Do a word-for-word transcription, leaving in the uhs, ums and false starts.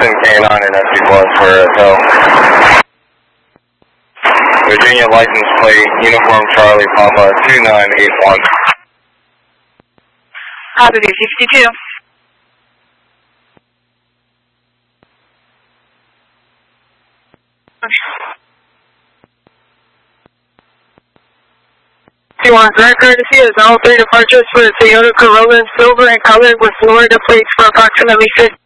Houston K nine and S C plus for Hill. Virginia license plate, Uniform Charlie Papa two nine eight one. Positive sixty-two. You want direct courtesy as all three departures for the Toyota Corolla Silver and colored with Florida plates for approximately fifty.